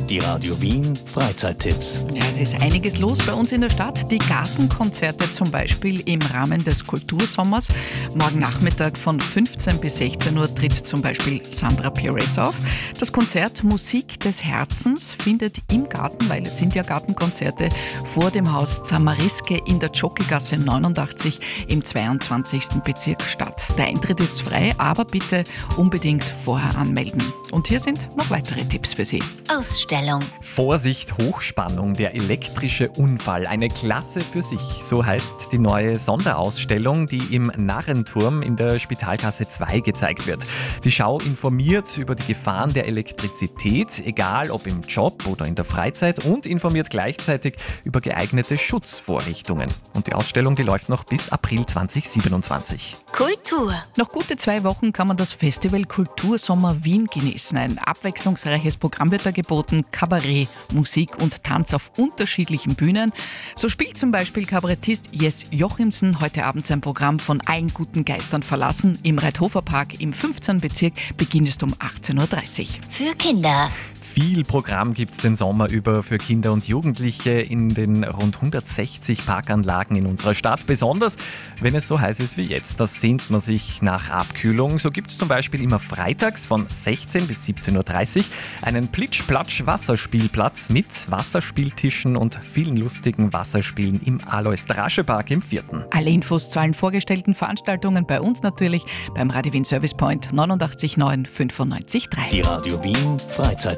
Die Radio Wien Freizeittipps. Ja, es ist einiges los bei uns in der Stadt. Die Gartenkonzerte zum Beispiel im Rahmen des Kultursommers. Morgen Nachmittag von 15 bis 16 Uhr tritt zum Beispiel Sandra Pires auf. Das Konzert Musik des Herzens findet im Garten, weil es sind ja Gartenkonzerte, vor dem Haus Tamariske in der Jockeygasse 89 im 22. Bezirk statt. Der Eintritt ist frei, aber bitte unbedingt vorher anmelden. Und hier sind noch weitere Tipps für Sie. Ausstellung. Vorsicht, Hochspannung, der elektrische Unfall. Eine Klasse für sich. So heißt die neue Sonderausstellung, die im Narrenturm in der Spitalgasse 2 gezeigt wird. Die Schau informiert über die Gefahren der Elektrizität, egal ob im Job oder in der Freizeit, und informiert gleichzeitig über geeignete Schutzvorrichtungen. Und die Ausstellung, die läuft noch bis April 2027. Kultur. Noch gute 2 Wochen kann man das Festival Kultursommer Wien genießen. Ein abwechslungsreiches Programm wird da geboten. Kabarett, Musik und Tanz auf unterschiedlichen Bühnen. So spielt zum Beispiel Kabarettist Jes Jochimsen heute Abend sein Programm von allen guten Geistern verlassen im Reithofer-Park im 15. Bezirk. Beginn ist um 18.30 Uhr. Für Kinder. Viel Programm gibt es den Sommer über für Kinder und Jugendliche in den rund 160 Parkanlagen in unserer Stadt. Besonders, wenn es so heiß ist wie jetzt. Da sehnt man sich nach Abkühlung. So gibt es zum Beispiel immer freitags von 16 bis 17.30 Uhr einen Plitsch-Platsch-Wasserspielplatz mit Wasserspieltischen und vielen lustigen Wasserspielen im Alois-Drasche-Park im 4. Alle Infos zu allen vorgestellten Veranstaltungen bei uns natürlich beim Radio Wien Service Point 89 9 95 3. Die Radio Wien Freizeittipps.